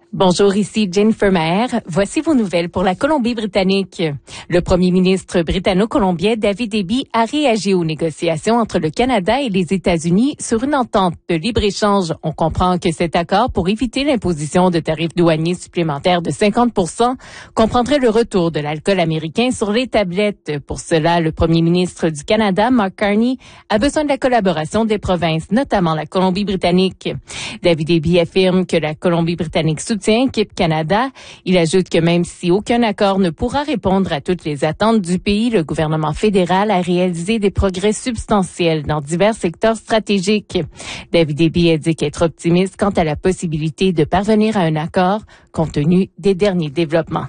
Bonjour, ici Jennifer Maher. Voici vos nouvelles pour la Colombie-Britannique. Le premier ministre britanno-colombien David Eby a réagi aux négociations entre le Canada et les États-Unis sur une entente de libre-échange. On comprend que cet accord, pour éviter l'imposition de tarifs douaniers supplémentaires de 50%, comprendrait le retour de l'alcool américain sur les tablettes. Pour cela, le premier ministre du Canada, Mark Carney, a besoin de la collaboration des provinces, notamment la Colombie-Britannique. David Eby affirme que la Colombie-Britannique soutient Équipe Canada. Il ajoute que même si aucun accord ne pourra répondre à toutes les attentes du pays, le gouvernement fédéral a réalisé des progrès substantiels dans divers secteurs stratégiques. David Eby indique être optimiste quant à la possibilité de parvenir à un accord compte tenu des derniers développements.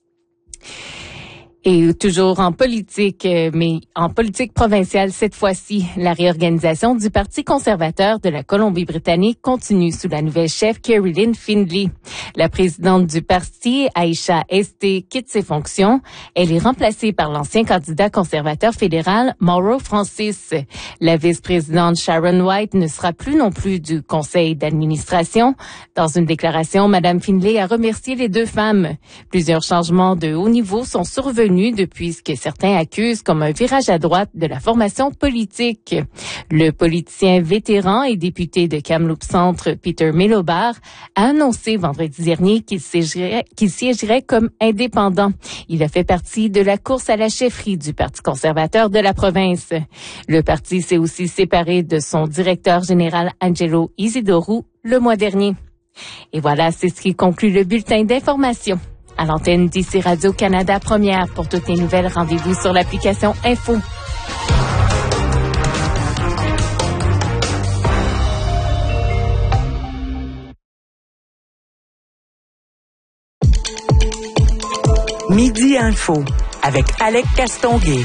Et toujours en politique, mais en politique provinciale cette fois-ci, la réorganisation du Parti conservateur de la Colombie-Britannique continue sous la nouvelle chef Carolyn Findlay. La présidente du parti, Aisha Este, quitte ses fonctions. Elle est remplacée par l'ancien candidat conservateur fédéral, Mauro Francis. La vice-présidente Sharon White ne sera plus non plus du conseil d'administration. Dans une déclaration, Mme Findlay a remercié les deux femmes. Plusieurs changements de haut niveau sont survenus depuis ce que certains accusent comme un virage à droite de la formation politique. Le politicien vétéran et député de Kamloops Centre, Peter Melobar, a annoncé vendredi dernier qu'il siégerait comme indépendant. Il a fait partie de la course à la chefferie du Parti conservateur de la province. Le parti s'est aussi séparé de son directeur général Angelo Isidoro le mois dernier. Et voilà, c'est ce qui conclut le bulletin d'information. À l'antenne d'ici Radio-Canada Première. Pour toutes les nouvelles, rendez-vous sur l'application Info. Midi Info avec Alec Castonguay.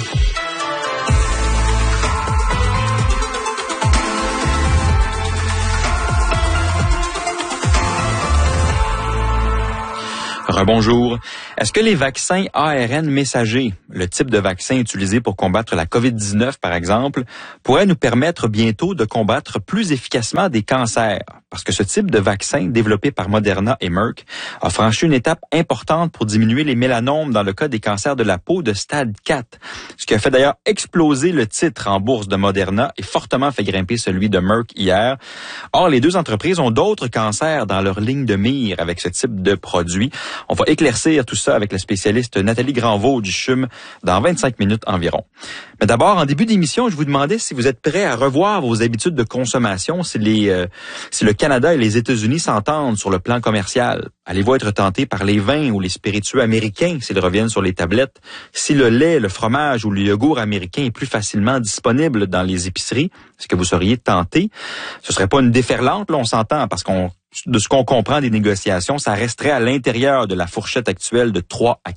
Rebonjour. Est-ce que les vaccins ARN messagers, le type de vaccin utilisé pour combattre la COVID-19 par exemple, pourraient nous permettre bientôt de combattre plus efficacement des cancers? Parce que ce type de vaccin, développé par Moderna et Merck, a franchi une étape importante pour diminuer les mélanomes dans le cas des cancers de la peau de stade 4. Ce qui a fait d'ailleurs exploser le titre en bourse de Moderna et fortement fait grimper celui de Merck hier. Or, les deux entreprises ont d'autres cancers dans leur ligne de mire avec ce type de produit. On va éclaircir tout ça avec la spécialiste Nathalie Granvaux du CHUM dans 25 minutes environ. Mais d'abord, en début d'émission, je vous demandais si vous êtes prêts à revoir vos habitudes de consommation, si le Canada et les États-Unis s'entendent sur le plan commercial. Allez-vous être tenté par les vins ou les spiritueux américains s'ils reviennent sur les tablettes? Si le lait, le fromage ou le yogourt américain est plus facilement disponible dans les épiceries, est-ce que vous seriez tenté? Ce serait pas une déferlante, là, on s'entend, parce de ce qu'on comprend des négociations, ça resterait à l'intérieur de la fourchette actuelle de 3 à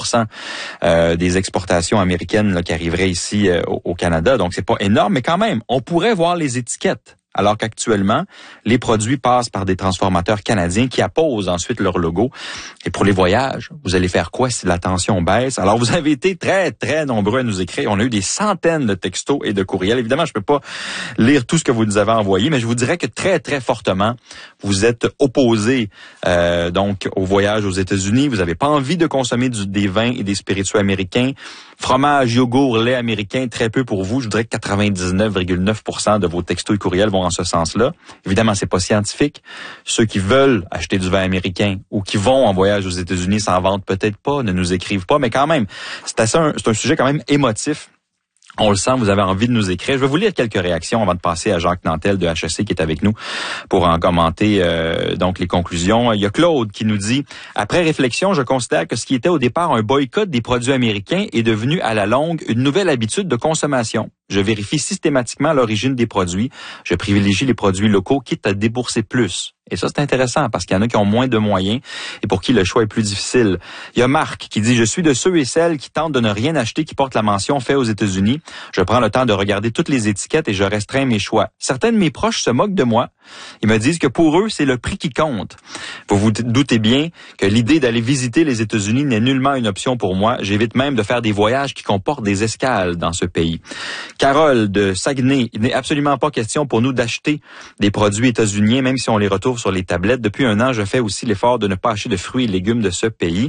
4% des exportations américaines là, qui arriveraient ici au Canada. Donc, c'est pas énorme, mais quand même, on pourrait voir les étiquettes. Alors qu'actuellement, les produits passent par des transformateurs canadiens qui apposent ensuite leur logo. Et pour les voyages, vous allez faire quoi si la tension baisse? Alors, vous avez été très, très nombreux à nous écrire. On a eu des centaines de textos et de courriels. Évidemment, je peux pas lire tout ce que vous nous avez envoyé, mais je vous dirais que très, très fortement, vous êtes opposés donc au voyage aux États-Unis. Vous n'avez pas envie de consommer des vins et des spiritueux américains. Fromage, yogourt, lait américain, très peu pour vous. Je dirais que 99,9% de vos textos et courriels vont en ce sens-là. Évidemment, c'est pas scientifique. Ceux qui veulent acheter du vin américain ou qui vont en voyage aux États-Unis s'en vantent peut-être pas, ne nous écrivent pas, mais quand même, c'est un sujet quand même émotif. On le sent, vous avez envie de nous écrire. Je vais vous lire quelques réactions avant de passer à Jacques Nantel de HEC qui est avec nous pour en commenter donc les conclusions. Il y a Claude qui nous dit « Après réflexion, je considère que ce qui était au départ un boycott des produits américains est devenu à la longue une nouvelle habitude de consommation. Je vérifie systématiquement l'origine des produits. Je privilégie les produits locaux, quitte à débourser plus. » Et ça, c'est intéressant parce qu'il y en a qui ont moins de moyens et pour qui le choix est plus difficile. Il y a Marc qui dit « Je suis de ceux et celles qui tentent de ne rien acheter qui porte la mention « Fait aux États-Unis ». Je prends le temps de regarder toutes les étiquettes et je restreins mes choix. Certains de mes proches se moquent de moi. Ils me disent que pour eux, c'est le prix qui compte. Vous vous doutez bien que l'idée d'aller visiter les États-Unis n'est nullement une option pour moi. J'évite même de faire des voyages qui comportent des escales dans ce pays. Carole de Saguenay, il n'est absolument pas question pour nous d'acheter des produits états-uniens, même si on les retrouve trouve sur les tablettes. Depuis 1 an, je fais aussi l'effort de ne pas acheter de fruits et légumes de ce pays.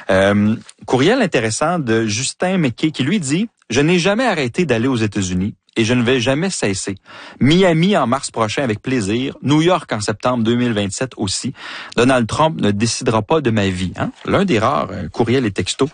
Courriel intéressant de Justin McKay qui lui dit « Je n'ai jamais arrêté d'aller aux États-Unis. Et je ne vais jamais cesser. Miami en mars prochain avec plaisir. New York en septembre 2027 aussi. Donald Trump ne décidera pas de ma vie. Hein? L'un des rares courriels et textos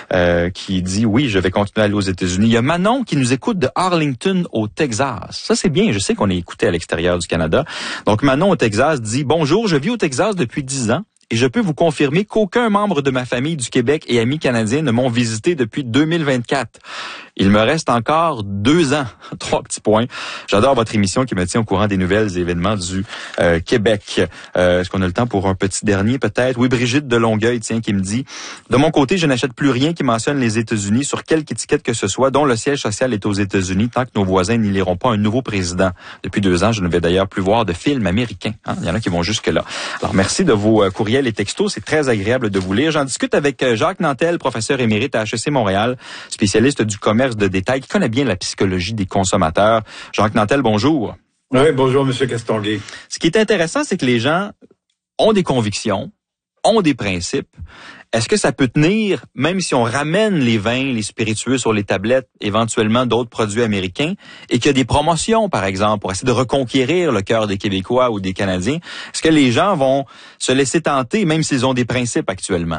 qui dit oui, je vais continuer à aller aux États-Unis. Il y a Manon qui nous écoute de Arlington au Texas. Ça, c'est bien. Je sais qu'on est écouté à l'extérieur du Canada. Donc, Manon au Texas dit « Bonjour, je vis au Texas depuis 10 ans. Et je peux vous confirmer qu'aucun membre de ma famille du Québec et amis canadiens ne m'ont visité depuis 2024. Il me reste encore 2 ans. 3 petits points. J'adore votre émission qui me tient au courant des nouvelles événements du Québec. Est-ce qu'on a le temps pour un petit dernier peut-être? Oui, Brigitte de Longueuil, tiens, qui me dit « De mon côté, je n'achète plus rien qui mentionne les États-Unis sur quelque étiquette que ce soit, dont le siège social est aux États-Unis, tant que nos voisins n'éliront pas un nouveau président. Depuis 2 ans, je ne vais d'ailleurs plus voir de films américains. Hein? Il y en a qui vont jusque-là. Alors, merci de vos courriels et textos. C'est très agréable de vous lire. J'en discute avec Jacques Nantel, professeur émérite à HEC Montréal, spécialiste du commerce de détail, qui connaît bien la psychologie des consommateurs. Jacques Nantel, bonjour. Oui, bonjour, M. Castonguay. Ce qui est intéressant, c'est que les gens ont des convictions, ont des principes. Est-ce que ça peut tenir, même si on ramène les vins, les spiritueux sur les tablettes, éventuellement d'autres produits américains, et qu'il y a des promotions, par exemple, pour essayer de reconquérir le cœur des Québécois ou des Canadiens? Est-ce que les gens vont se laisser tenter, même s'ils ont des principes actuellement?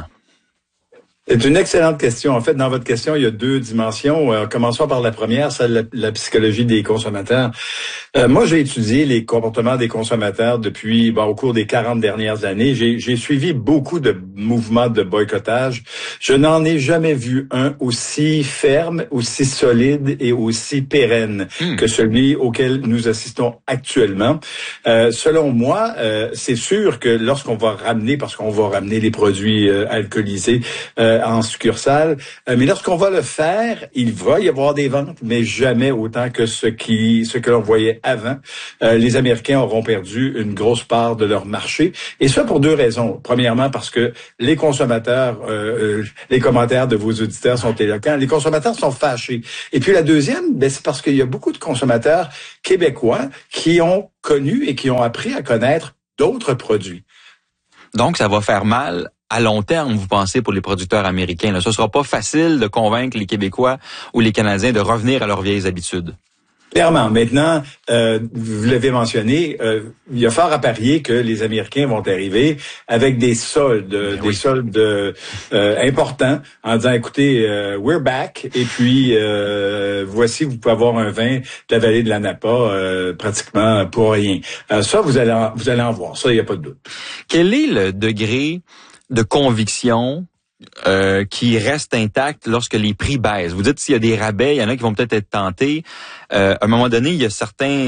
C'est une excellente question. En fait, dans votre question, il y a 2 dimensions. Commençons par la première, celle de la psychologie des consommateurs. Moi, j'ai étudié les comportements des consommateurs depuis, au cours des 40 dernières années. J'ai suivi beaucoup de mouvements de boycottage. Je n'en ai jamais vu un aussi ferme, aussi solide et aussi pérenne que celui auquel nous assistons actuellement. Selon moi, c'est sûr que lorsqu'on va ramener, parce qu'on va ramener les produits alcoolisés, en succursale. Mais lorsqu'on va le faire, il va y avoir des ventes, mais jamais autant que ce que l'on voyait avant. Les Américains auront perdu une grosse part de leur marché. Et ça pour 2 raisons. Premièrement, parce que les consommateurs, les commentaires de vos auditeurs sont éloquents. Les consommateurs sont fâchés. Et puis la deuxième, c'est parce qu'il y a beaucoup de consommateurs québécois qui ont connu et qui ont appris à connaître d'autres produits. Donc, ça va faire mal à long terme, vous pensez, pour les producteurs américains. Là, ce sera pas facile de convaincre les Québécois ou les Canadiens de revenir à leurs vieilles habitudes. Clairement. Maintenant, vous l'avez mentionné, il y a fort à parier que les Américains vont arriver avec des soldes, importants, en disant, écoutez, we're back, et puis voici, vous pouvez avoir un vin de la vallée de la Napa pratiquement pour rien. Ça, vous allez en voir. Ça, il n'y a pas de doute. Quel est le degré de conviction qui reste intact lorsque les prix baissent? Vous dites s'il y a des rabais, il y en a qui vont peut-être être tentés. À un moment donné, il y a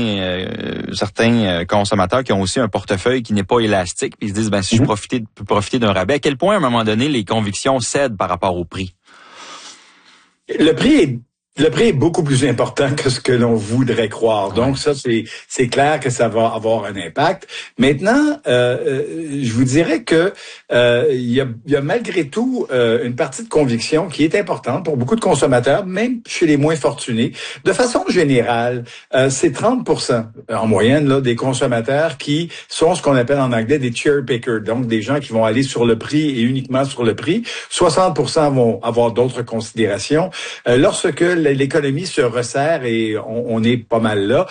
certains consommateurs qui ont aussi un portefeuille qui n'est pas élastique, puis ils se disent si je peux profiter d'un rabais. À quel point, à un moment donné, les convictions cèdent par rapport au prix? Le prix est beaucoup plus important que ce que l'on voudrait croire. Donc ça, c'est clair que ça va avoir un impact. Maintenant, je vous dirais que il y a malgré tout une partie de conviction qui est importante pour beaucoup de consommateurs, même chez les moins fortunés. De façon générale, c'est 30% en moyenne là des consommateurs qui sont ce qu'on appelle en anglais des cherry pickers, donc des gens qui vont aller sur le prix et uniquement sur le prix. 60% vont avoir d'autres considérations. Lorsque l'économie se resserre et on est pas mal là.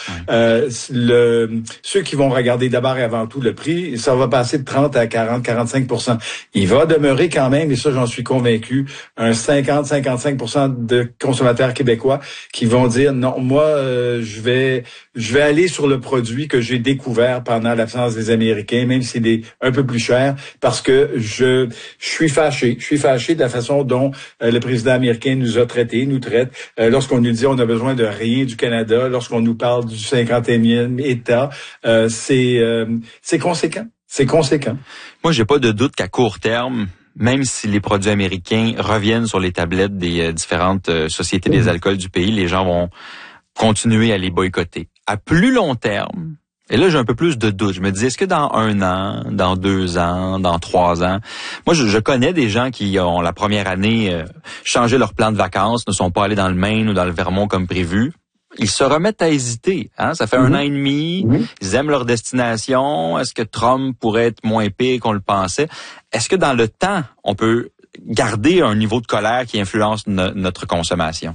Ceux qui vont regarder d'abord et avant tout le prix, ça va passer de 30 à 40-45%. Il va demeurer quand même, et ça j'en suis convaincu, un 50-55% de consommateurs québécois qui vont dire non, moi je vais aller sur le produit que j'ai découvert pendant l'absence des Américains, même s'il est un peu plus cher, parce que je suis fâché. Je suis fâché de la façon dont le président américain nous traite. Lorsqu'on nous dit on a besoin de rien du Canada, lorsqu'on nous parle du 51e État, c'est conséquent. C'est conséquent. Moi, j'ai pas de doute qu'à court terme, même si les produits américains reviennent sur les tablettes des différentes sociétés des alcools du pays, les gens vont continuer à les boycotter. À plus long terme, et là, j'ai un peu plus de doute. Je me dis, est-ce que dans 1 an, dans 2 ans, dans 3 ans... Moi, je connais des gens qui ont, la première année, changé leur plan de vacances, ne sont pas allés dans le Maine ou dans le Vermont comme prévu. ils se remettent à hésiter. Hein? Ça fait un an et demi, ils aiment leur destination. Est-ce que Trump pourrait être moins pire qu'on le pensait? Est-ce que dans le temps, on peut garder un niveau de colère qui influence notre consommation?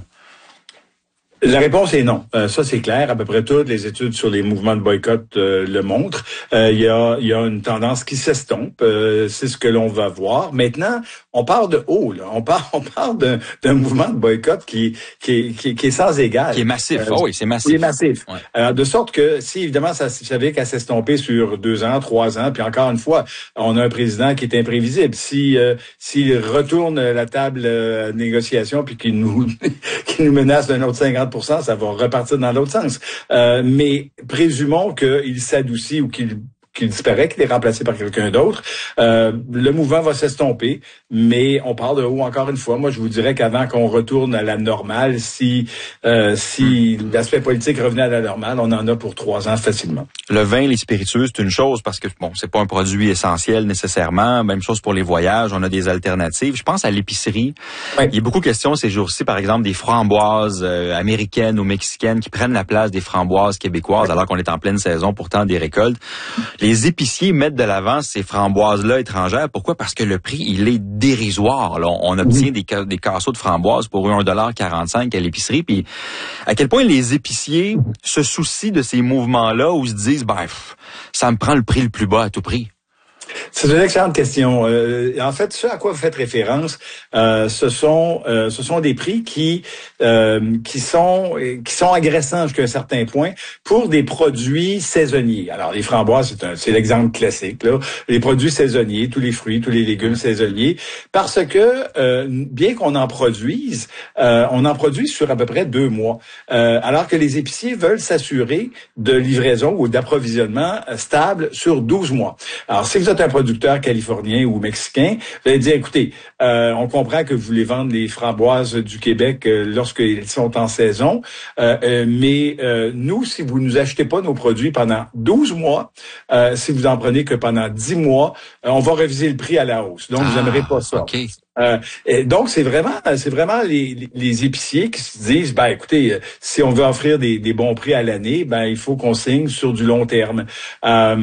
La réponse est non. Ça, c'est clair. À peu près toutes les études sur les mouvements de boycott le montrent. Il y a une tendance qui s'estompe. C'est ce que l'on va voir. Maintenant, on part de haut. Là. On part d'un mouvement de boycott qui est sans égal. Qui est massif. Oui, c'est massif. Qui est massif. Ouais. De sorte que si, évidemment, ça avait qu'à s'estomper sur 2 ans, 3 ans, puis encore une fois, on a un président qui est imprévisible. S'il retourne la table de négociation puis qu'il nous menace d'un autre 50%, ça va repartir dans l'autre sens. Mais présumons qu'il s'adoucit ou qu'il disparaît, qu'il est remplacé par quelqu'un d'autre. Le mouvement va s'estomper, mais on parle de haut encore une fois. Moi, je vous dirais qu'avant qu'on retourne à la normale, si l'aspect politique revenait à la normale, on en a pour 3 ans facilement. Le vin, les spiritueux, c'est une chose parce que bon, c'est pas un produit essentiel nécessairement. Même chose pour les voyages, on a des alternatives. Je pense à l'épicerie. Oui. Il y a beaucoup de questions ces jours-ci, par exemple, des framboises américaines ou mexicaines qui prennent la place des framboises québécoises alors qu'on est en pleine saison, pourtant des récoltes. Les épiciers mettent de l'avant ces framboises-là étrangères. Pourquoi? Parce que le prix, il est dérisoire. Là, on obtient des casseaux de framboises pour 1,45 $ à l'épicerie. Puis, à quel point les épiciers se soucient de ces mouvements-là où ils se disent, ça me prend le prix le plus bas à tout prix? C'est une excellente question. En fait, ce à quoi vous faites référence, ce sont des prix qui sont agressants jusqu'à un certain point pour des produits saisonniers. Alors, les framboises, c'est l'exemple classique, là. Les produits saisonniers, tous les fruits, tous les légumes saisonniers, parce que bien qu'on en produise, on en produit sur à peu près 2 mois, alors que les épiciers veulent s'assurer de livraison ou d'approvisionnement stable sur 12 mois. Alors, si vous êtes un producteur californien ou mexicain, vous allez dire, écoutez, on comprend que vous voulez vendre les framboises du Québec lorsqu'ils sont en saison, mais nous, si vous nous achetez pas nos produits pendant 12 mois, si vous en prenez que pendant 10 mois, on va réviser le prix à la hausse. Donc, vous n'aimerez pas ça. Okay. Et donc, c'est vraiment les épiciers qui se disent, écoutez, si on veut offrir des bons prix à l'année, il faut qu'on signe sur du long terme.